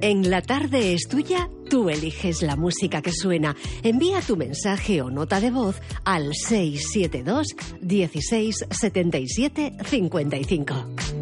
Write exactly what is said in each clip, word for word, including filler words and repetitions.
En La Tarde es Tuya, tú eliges la música que suena. Envía tu mensaje o nota de voz al seis siete dos, dieciséis, setenta y siete, cincuenta y cinco.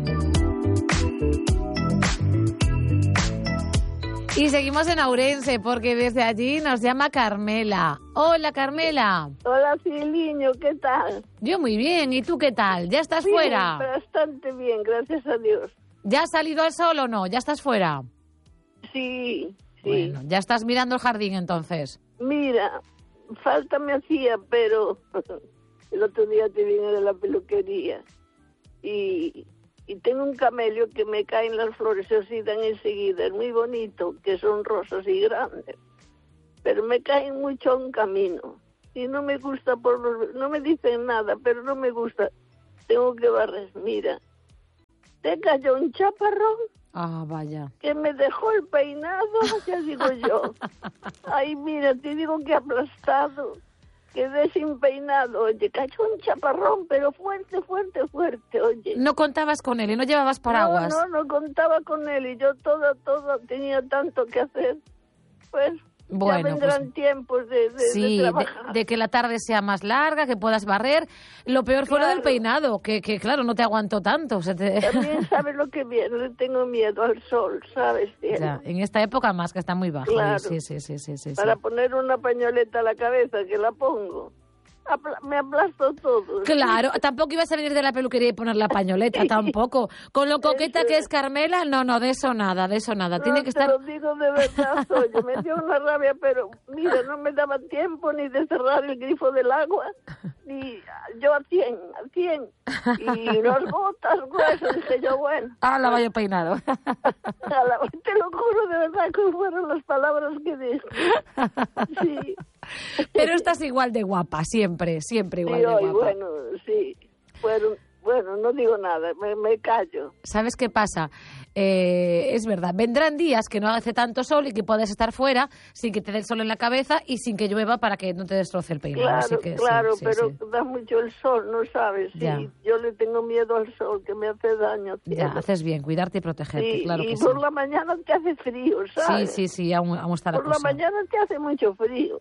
Y seguimos en Ourense porque desde allí nos llama Carmela. Hola, Carmela. Hola, Ciliño, ¿qué tal? Yo muy bien, ¿y tú qué tal? ¿Ya estás Bien, fuera? Bastante bien, gracias a Dios. ¿Ya has salido al sol o no? ¿Ya estás fuera? Sí, sí. Bueno, ya estás mirando el jardín entonces. Mira, falta me hacía, pero el otro día te vine de la peluquería y, y tengo un camello que me caen las flores, se oxidan enseguida, es muy bonito, que son rosas y grandes, pero me caen mucho a un camino y no me gusta por los... no me dicen nada, pero no me gusta, tengo que barrer. Mira, te cayó un chaparrón. Ah, vaya. Que me dejó el peinado, ya digo yo. Ay, mira, te digo que aplastado, quedé sin peinado. Oye, cayó un chaparrón, pero fuerte, fuerte, fuerte, oye. No contabas con él y no llevabas paraguas. No, no, no contaba con él y yo todo, todo, tenía tanto que hacer. Pues bueno, ya vendrán pues, tiempos de, de, sí, de trabajar. De, de que la tarde sea más larga, que puedas barrer. Lo peor fue Claro. lo del peinado, que, que claro, no te aguantó tanto. Se te... También sabes lo que viene, le tengo miedo al sol, ¿sabes? Ya, en esta época más, que está muy bajo. Claro. Sí, sí, sí, sí, sí, Para sí. poner una pañoleta a la cabeza, que la pongo, apla- me aplasto todo. Claro, tampoco iba a salir de la peluquería y poner la pañoleta, tampoco. Con lo coqueta Eso que es. es Carmela, no, no, de eso nada, de eso nada. No, Tiene que te estar... lo digo de verdad, oye, me dio una rabia, pero mira, no me daba tiempo ni de cerrar el grifo del agua, ni yo a cien, a cien, y unas gotas gruesas, dije yo, bueno. Ah, la vaya peinado. A la- te lo juro de verdad que fueron las palabras que dije. Sí. Pero estás igual de guapa, siempre, siempre igual Sí, de hoy, guapa. bueno, sí, fueron, bueno, no digo nada, me, me callo. ¿Sabes qué pasa? Eh, es verdad, vendrán días que no hace tanto sol y que puedas estar fuera sin que te dé el sol en la cabeza y sin que llueva para que no te destroce el peinado. Claro, Así que, claro, sí, sí, pero sí. da mucho el sol, ¿no sabes? Sí, Ya. yo le tengo miedo al sol, que me hace daño. Ya, cielo. haces bien, cuidarte y protegerte, Sí, claro y que sí. por la mañana te hace frío, Sí, ¿sabes? sí, sí, aún, aún está la Por la cosa. mañana te hace mucho frío.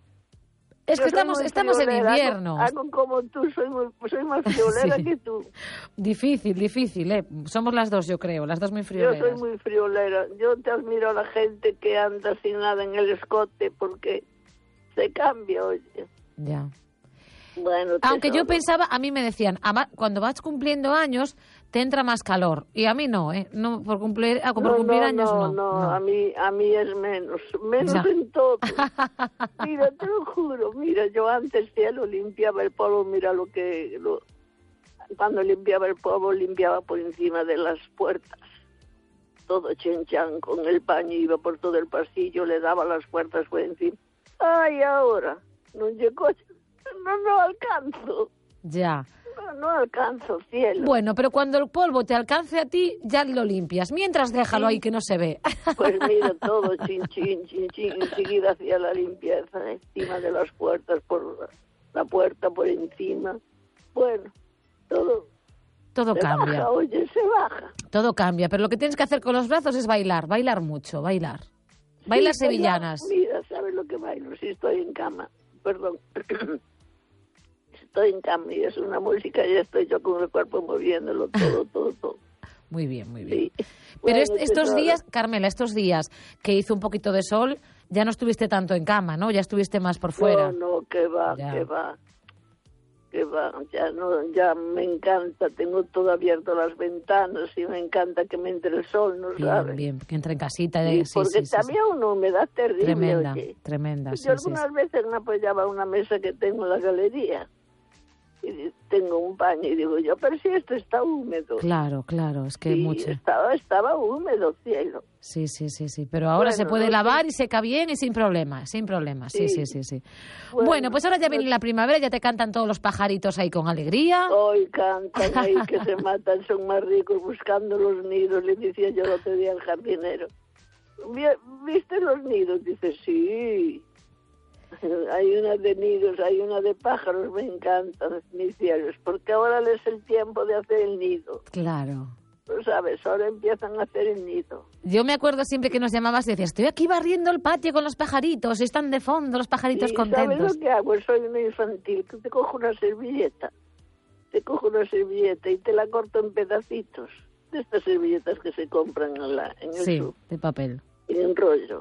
Es Yo que soy estamos, muy estamos en friolera, hago- invierno. Hago, como tú, soy, muy, soy más friolera Sí. que tú. Difícil, difícil, ¿eh? Somos las dos, yo creo, las dos muy Yo frioleras. soy muy friolera. Yo te admiro a la gente que anda sin nada en el escote porque se cambia, oye. Ya. Bueno, Aunque yo tesoro. pensaba, a mí me decían, ama- cuando vas cumpliendo años, te entra más calor. Y a mí no, ¿eh? No, por cumplir, ah, por No, cumplir no, años no, no. no, no. a mí, a mí es menos, menos Ya. en todo. Mira, te lo juro, mira, yo antes cielo limpiaba el polvo, mira lo que, lo, cuando limpiaba el polvo, limpiaba por encima de las puertas. Todo chenchan con el paño, iba por todo el pasillo, le daba las puertas por encima. Ay, ahora, no llegó, no, no alcanzo, Ya. no, no alcanzo, cielo. Bueno, pero cuando el polvo te alcance a ti, ya lo limpias. Mientras déjalo Sí. ahí que no se ve. Pues mira, todo chin, chin, chin, chin, enseguida hacía la limpieza encima de las puertas, por la puerta por encima. Bueno, todo Todo se cambia. baja, oye, se baja. Todo cambia. Pero lo que tienes que hacer con los brazos es bailar. Bailar mucho, bailar. Bailar Sí, bailar, sevillanas. Mira, ¿sabes lo que bailo? Si estoy en cama, perdón. Estoy en cama y es una música y estoy yo con el cuerpo moviéndolo todo, todo, todo. Muy bien, muy bien. Sí. Pero Bueno, est- estos tesoro. días, Carmela, estos días que hizo un poquito de sol, ya no estuviste tanto en cama, ¿no? Ya estuviste más por fuera. No, no, que va, Ya. que va, que va, ya no, ya me encanta, tengo todo abierto las ventanas y me encanta que me entre el sol, ¿no Bien, sabes? bien, que entre en casita. Sí, eh, sí, porque sí, sí, sí. también una humedad terrible, Tremenda, oye. tremenda, sí, Yo sí, algunas sí. veces me apoyaba a una mesa que tengo en la galería y tengo un paño y digo yo, pero si esto está húmedo. Claro, claro, es que Sí, mucho. estaba, estaba húmedo, cielo. Sí, sí, sí, sí. Pero ahora Bueno, se puede no lavar sé. y seca bien y sin problemas, sin problemas. Sí, sí, sí, Sí. sí. Bueno, Bueno, pues ahora ya viene no- la primavera, ya te cantan todos los pajaritos ahí con alegría. Hoy cantan ahí que se matan, son más ricos buscando los nidos, le decía yo el otro día al jardinero. "Vi- ¿Viste los nidos?" Dice, sí. Hay una de nidos, hay una de pájaros, me encantan mis cielos, porque ahora es el tiempo de hacer el nido. Claro. Lo sabes, ahora empiezan a hacer el nido. Yo me acuerdo siempre que nos llamabas y decías, estoy aquí barriendo el patio con los pajaritos, están de fondo los pajaritos Sí, contentos. ¿sabes lo que hago? Soy una infantil, que te cojo una servilleta, te cojo una servilleta y te la corto en pedacitos, de estas servilletas que se compran en, la, en el Sí, sur, de papel. en rollo.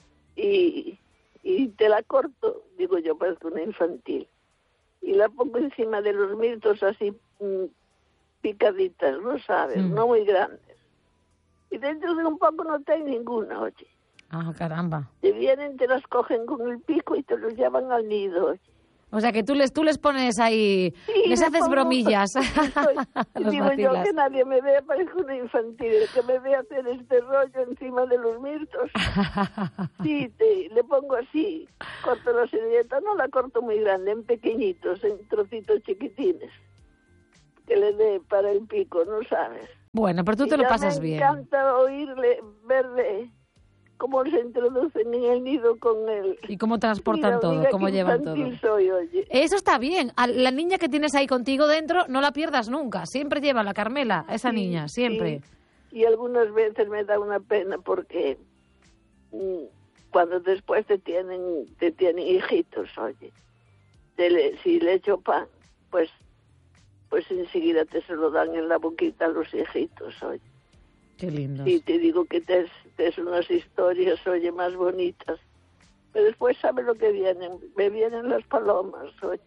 Y, y te la corto, digo yo, parezco una infantil, y la pongo encima de los mirtos así mmm, picaditas, ¿no sabes? Mm. No muy grandes. Y dentro de un poco no hay ninguna, oye. Ah, caramba. Te vienen, te las cogen con el pico y te los llevan al nido, oye. O sea que tú les tú les pones ahí, sí, les haces pongo, bromillas. Digo vacilas. Yo que nadie me vea, parezco una infantil, que me vea hacer este rollo encima de los mirtos. Sí, te, le pongo así, corto la servilleta, no la corto muy grande, en pequeñitos, en trocitos chiquitines, que le dé para el pico, ¿no sabes? Bueno, pero tú te y lo pasas bien. Me encanta oírle, verle cómo se introducen en el nido con él. Y cómo transportan mira, todo, mira cómo llevan todo. Soy, oye. Eso está bien. A la niña que tienes ahí contigo dentro, no la pierdas nunca. Siempre lleva la Carmela, esa sí, niña, siempre. Sí. Y algunas veces me da una pena porque mmm, cuando después te tienen, te tienen hijitos, oye, te le, si le echo pan, pues, pues enseguida te se lo dan en la boquita a los hijitos, oye. Qué lindo. Sí, te digo que te es, te es unas historias, oye, más bonitas. Pero después, ¿sabes lo que vienen? Me vienen las palomas, oye.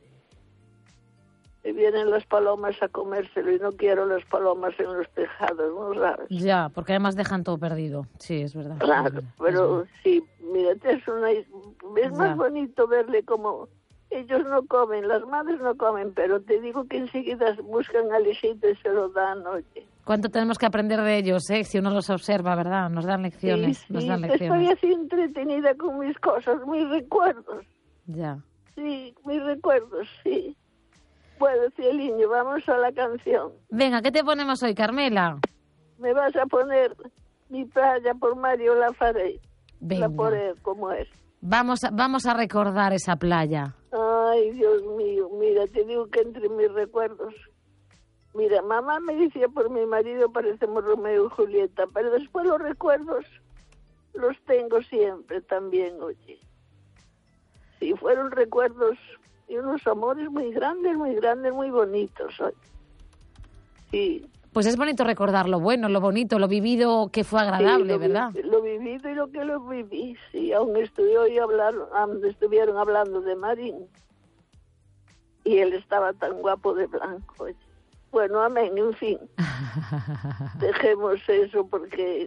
Me vienen las palomas a comérselo y no quiero las palomas en los tejados, ¿no sabes? Ya, porque además dejan todo perdido. Sí, es verdad. Claro, es verdad, pero es sí, mírate, es, una, es más ya. bonito verle como... Ellos no comen, las madres no comen, pero te digo que enseguida buscan al hijito y se lo dan, oye. ¿Cuánto tenemos que aprender de ellos, eh? Si uno los observa, ¿verdad? Nos dan lecciones, sí, sí, nos dan lecciones. Estoy así entretenida con mis cosas, mis recuerdos. Ya. Sí, mis recuerdos, sí. Bueno, Cieliño, vamos a la canción. Venga, ¿qué te ponemos hoy, Carmela? Me vas a poner Mi playa por Mario Lafaré. Venga. La poré, como es. Vamos a, vamos a recordar esa playa. Ay, Dios mío, mira, te digo que entre mis recuerdos... Mira, mamá me decía por mi marido parecemos Romeo y Julieta, pero después los recuerdos los tengo siempre también, oye. Sí, fueron recuerdos y unos amores muy grandes, muy grandes, muy bonitos, oye. Sí. Pues es bonito recordar lo bueno, lo bonito, lo vivido que fue agradable, sí, lo ¿verdad? Vi, lo vivido y lo que lo viví, sí. Aún estoy hoy hablando, estuvieron hablando de Marín y él estaba tan guapo de blanco, oye. Bueno, amén, en fin. Dejemos eso porque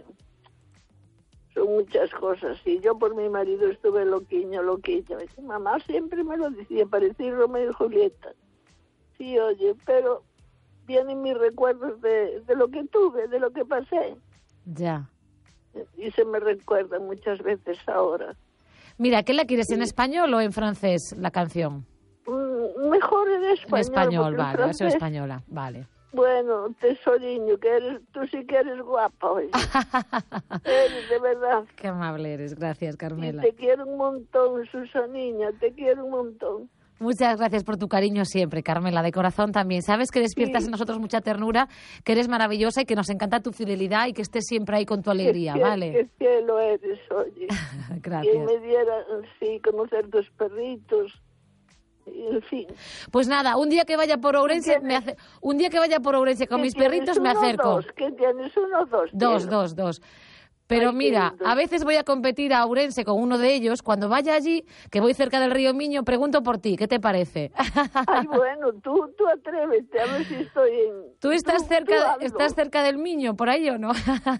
son muchas cosas. Y yo por mi marido estuve loquiño, loquiño. Y mamá siempre me lo decía, parecía Romeo y Julieta. Sí, oye, pero vienen mis recuerdos de, de lo que tuve, de lo que pasé. Ya. Y se me recuerda muchas veces ahora. Mira, ¿qué la quieres, sí. en español o en francés, la canción? Mejor en español. En español, vale, francés, eso es española, vale. Bueno, tesoriño, que eres, tú sí que eres guapa, oye. Eres, de verdad. Qué amable eres, gracias, Carmela. Y te quiero un montón, Susaniña, te quiero un montón. Muchas gracias por tu cariño siempre, Carmela, de corazón también. Sabes que despiertas sí. en nosotros mucha ternura, que eres maravillosa y que nos encanta tu fidelidad y que estés siempre ahí con tu alegría, qué, ¿vale? Qué cielo eres, oye. Gracias. Que me diera, sí, conocer tus perritos. En fin. Pues nada, un día que vaya por Ourense, me hace... un día que vaya por Ourense con mis perritos me acerco. Dos? ¿Qué tienes? ¿Uno o dos? Dos, tienes? dos, dos. Pero Ay, mira, a veces voy a competir a Ourense con uno de ellos. Cuando vaya allí, que voy cerca del río Miño, pregunto por ti. ¿Qué te parece? Ay, bueno, tú, tú atrévete, a ver si estoy en... ¿Tú estás, tú, cerca, tú estás cerca del Miño, por ahí o no?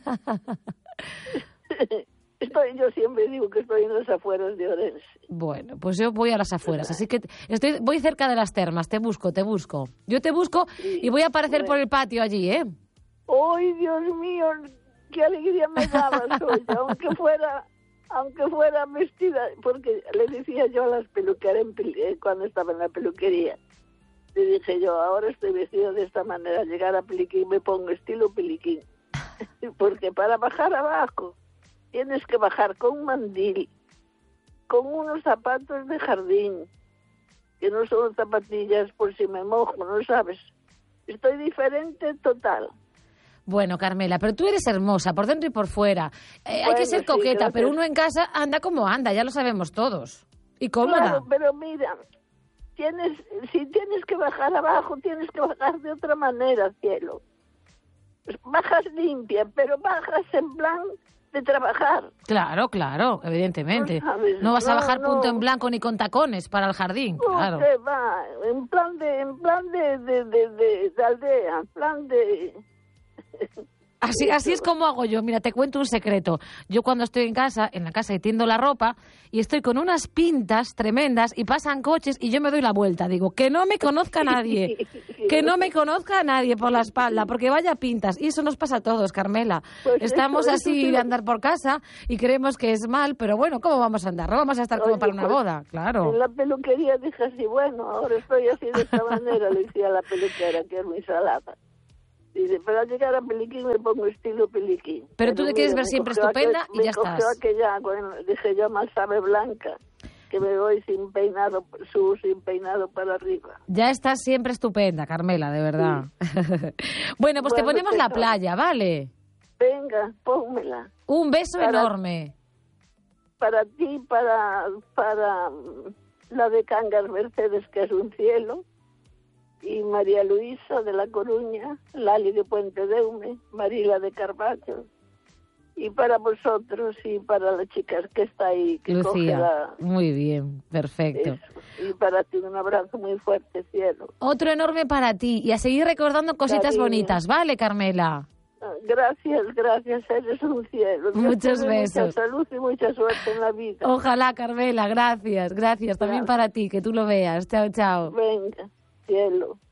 Estoy, yo siempre digo que estoy en las afueras de Ourense. Bueno, pues yo voy a las afueras, así que estoy, voy cerca de las termas, te busco, te busco. Yo te busco sí, y voy a aparecer bueno. por el patio allí, ¿eh? ¡Ay, Dios mío! ¡Qué alegría me dabas hoy! Aunque fuera, aunque fuera vestida, porque le decía yo a las peluqueras cuando estaba en la peluquería, le dije yo, ahora estoy vestida de esta manera, llegar a Peliquín me pongo estilo Peliquín, porque para bajar abajo tienes que bajar con un mandil, con unos zapatos de jardín, que no son zapatillas por si me mojo, ¿no sabes? Estoy diferente total. Bueno, Carmela, pero tú eres hermosa por dentro y por fuera. Eh, Bueno, hay que ser sí, coqueta, gracias. pero uno en casa anda como anda, ya lo sabemos todos. Y cómoda. Claro, pero mira, tienes, si tienes que bajar abajo, tienes que bajar de otra manera, cielo. Pues bajas limpia, pero bajas en plan de trabajar. Claro, claro, evidentemente. No sabes, No vas a no, bajar no. punto en blanco ni con tacones para el jardín, No claro. se va, en plan de, en plan de, de, de, de, de aldea, en plan de... Así, así es como hago yo. Mira, te cuento un secreto. Yo cuando estoy en casa, en la casa y tiendo la ropa, y estoy con unas pintas tremendas y pasan coches y yo me doy la vuelta. Digo, que no me conozca nadie, que no me conozca nadie por la espalda, porque vaya pintas. Y eso nos pasa a todos, Carmela. Pues Estamos eso, eso así sí. de andar por casa y creemos que es mal, pero bueno, ¿cómo vamos a andar? No vamos a estar como Oye, para una pues, boda, claro. En la peluquería dije así, bueno, ahora estoy así de esta manera, le decía a la peluquera, que es mi salada. Dice, pero al llegar a Peliquín me pongo estilo Peliquín. Pero tú te quieres mira, ver me siempre cogió estupenda aquel- y ya me cogió estás. aquella, bueno, dije yo, más sabe blanca, que me voy sin peinado, subo sin peinado para arriba. Ya estás siempre estupenda, Carmela, de verdad. Bueno, pues te Bueno, ponemos la tesoro. playa, ¿vale? Venga, pónmela. Un beso Para- enorme. Para ti, para, para mm, la de Cangas Mercedes, que es un cielo, y María Luisa de La Coruña, Lali de Puente Deume, Marila de Carballo, y para vosotros y para la chica que está ahí, que coge Lucía, la... muy bien, perfecto. eso. Y para ti un abrazo muy fuerte, cielo. Otro enorme para ti y a seguir recordando cositas Cariño. bonitas, ¿vale, Carmela? Ah, Gracias, gracias, eres un cielo. Dios Muchos te dé besos. Mucha salud y mucha suerte en la vida. Ojalá, Carmela, gracias, gracias también Gracias. para ti, que tú lo veas. Chao, chao. Venga, cielo.